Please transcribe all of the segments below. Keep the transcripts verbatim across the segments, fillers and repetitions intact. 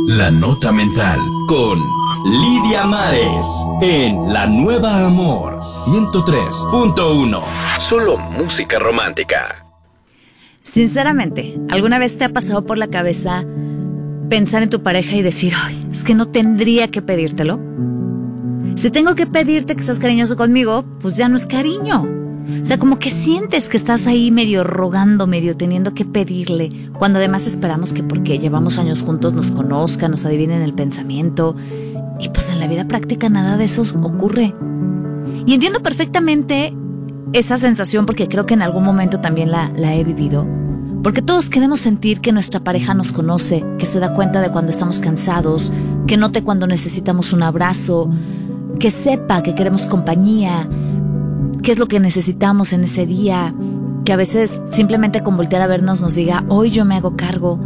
La Nota Mental con Lidia Mares en La Nueva Amor ciento tres punto uno. Solo música romántica. Sinceramente, ¿alguna vez te ha pasado por la cabeza pensar en tu pareja y decir, ay, es que no tendría que pedírtelo? Si tengo que pedirte que seas cariñoso conmigo, pues ya no es cariño. O sea, como que sientes que estás ahí medio rogando, medio teniendo que pedirle, cuando además esperamos que porque llevamos años juntos nos conozcan, nos adivinen el pensamiento. Y pues en la vida práctica nada de eso ocurre. Y entiendo perfectamente esa sensación porque creo que en algún momento también la, la he vivido. Porque todos queremos sentir que nuestra pareja nos conoce, que se da cuenta de cuando estamos cansados, que note cuando necesitamos un abrazo, que sepa que queremos compañía, qué es lo que necesitamos en ese día, que a veces simplemente con voltear a vernos nos diga, hoy yo me hago cargo.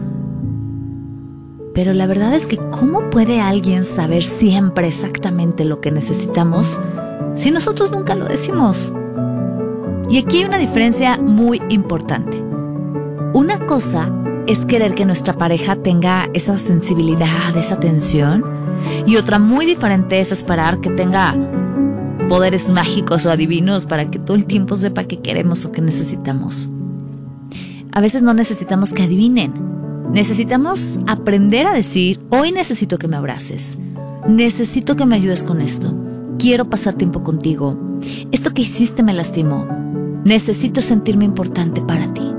Pero la verdad es que ¿cómo puede alguien saber siempre exactamente lo que necesitamos si nosotros nunca lo decimos? Y aquí hay una diferencia muy importante. Una cosa es querer que nuestra pareja tenga esa sensibilidad, esa atención, y otra muy diferente es esperar que tenga poderes mágicos o adivinos para que todo el tiempo sepa qué queremos o qué necesitamos. A veces no necesitamos que adivinen. Necesitamos aprender a decir, hoy necesito que me abraces. Necesito que me ayudes con esto. Quiero pasar tiempo contigo. Esto que hiciste me lastimó. Necesito sentirme importante para ti.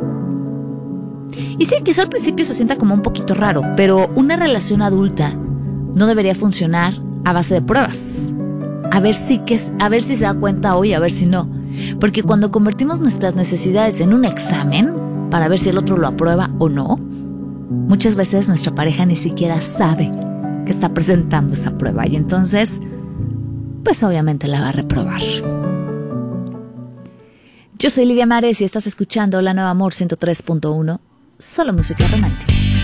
Y sí, quizá al principio se sienta como un poquito raro, pero una relación adulta no debería funcionar a base de pruebas. A ver si, que, a ver si se da cuenta hoy, a ver si no. Porque cuando convertimos nuestras necesidades en un examen para ver si el otro lo aprueba o no, muchas veces nuestra pareja ni siquiera sabe que está presentando esa prueba y entonces, pues obviamente la va a reprobar. Yo soy Lidia Mares y estás escuchando La Nueva Amor ciento tres punto uno, solo música romántica.